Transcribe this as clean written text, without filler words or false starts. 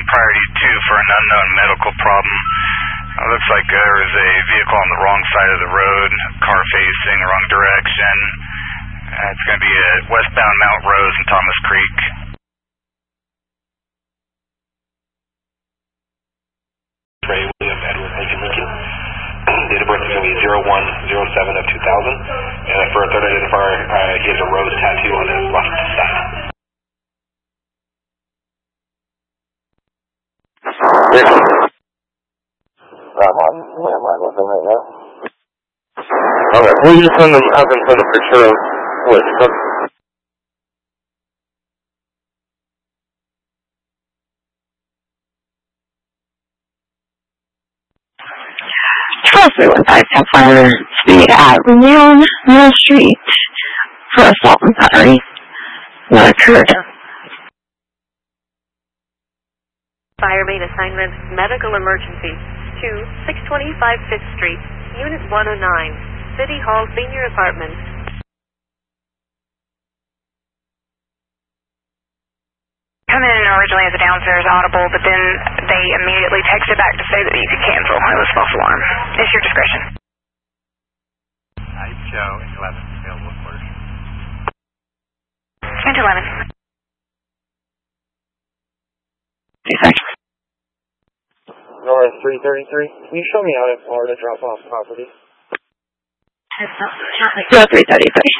priority 2 for an unknown medical problem. Looks like there was a vehicle on the wrong side of the road, car facing the wrong direction. It's going to be at westbound Mount Rose and Thomas Creek. Trey William Edward Lincoln. Date of birth is going to be 01/07 of 2000. And for a third identifier, he has a rose tattoo on his left side. I'm on with him right now. Okay, will you just have them send a picture of what? Charles 315 Sapphire Speed at Renown Mill Street for assault and battery. Not occurred. Fire main assignment, medical emergency, 625 5th Street, Unit 109, City Hall Senior Apartments. Come in originally as a downstairs audible, but then they immediately texted back to say that you could cancel. It was false alarm. It's your discretion. Night show, 11, available quarters. Into 11. Thanks. North 333. Can you show me out at Florida drop-off property? North 333.